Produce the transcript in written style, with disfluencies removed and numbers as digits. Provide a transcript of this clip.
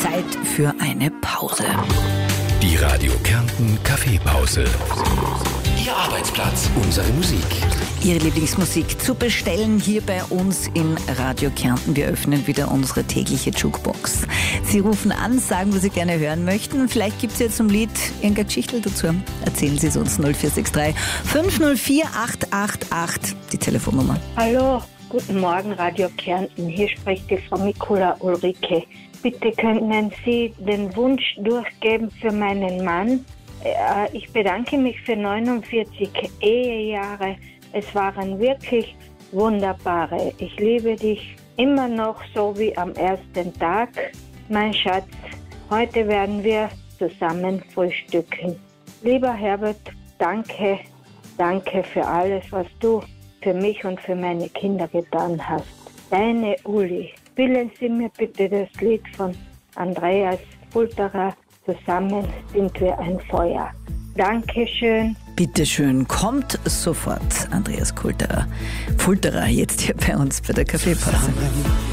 Zeit für eine Pause. Die Radio Kärnten Kaffeepause. Ihr Arbeitsplatz, unsere Musik. Ihre Lieblingsmusik zu bestellen hier bei uns in Radio Kärnten. Wir öffnen wieder unsere tägliche Jukebox. Sie rufen an, sagen, was Sie gerne hören möchten. Vielleicht gibt es ja zum Lied irgendeine Geschichte dazu. Erzählen Sie es uns 0463 504 888, die Telefonnummer. Hallo, guten Morgen Radio Kärnten. Hier spricht die Frau Mikula Ulrike. Bitte könnten Sie den Wunsch durchgeben für meinen Mann. Ich bedanke mich für 49 Ehejahre. Es waren wirklich wunderbare. Ich liebe dich immer noch so wie am ersten Tag. Mein Schatz, heute werden wir zusammen frühstücken. Lieber Herbert, danke für alles, was du für mich und für meine Kinder getan hast. Deine Uli. Spielen Sie mir bitte das Lied von Andreas Fulterer. Zusammen sind wir ein Feuer. Dankeschön. Bitteschön, kommt sofort Andreas Fulterer jetzt hier bei uns bei der Kaffeepause.